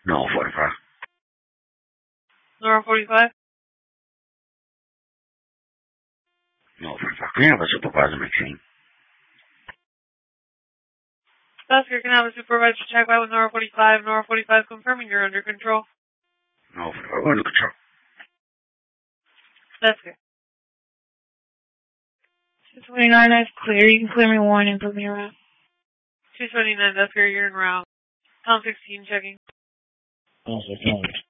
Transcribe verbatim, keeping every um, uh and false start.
No, forty-five. Nora forty-five? No, forty-five. Can you have a supervisor machine? Oscar, can I have a supervisor check by with Nora forty-five? Nora forty-five confirming you're under control. No, forty-five. We're under control. That's good. two twenty-nine, that's clear. You can clear me one and put me around. two twenty-nine, that's clear. You're in route. Pound sixteen checking. Pound sixteen.